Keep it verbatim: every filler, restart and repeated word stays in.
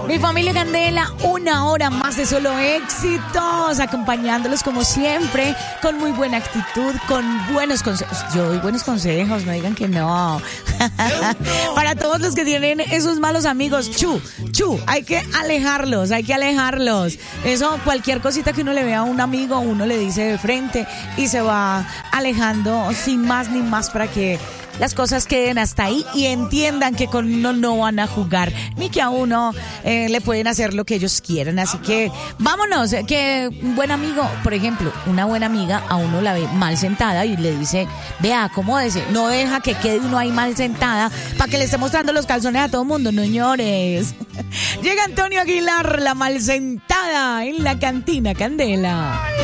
Mi familia Candela, una hora más de solo éxitos, acompañándolos como siempre, con muy buena actitud, con buenos consejos. Yo doy buenos consejos, no digan que no. Para todos los que tienen esos malos amigos, chu, chu, hay que alejarlos, hay que alejarlos. Eso, cualquier cosita que uno le vea a un amigo, uno le dice de frente y se va alejando sin más ni más para que las cosas queden hasta ahí y entiendan que con uno no van a jugar, ni que a uno eh, le pueden hacer lo que ellos quieran. Así que vámonos, que un buen amigo, por ejemplo, una buena amiga a uno la ve mal sentada y le dice, vea, acomódese, no deja que quede uno ahí mal sentada para que le esté mostrando los calzones a todo el mundo, no señores. Llega Antonio Aguilar, la mal sentada en la cantina Candela.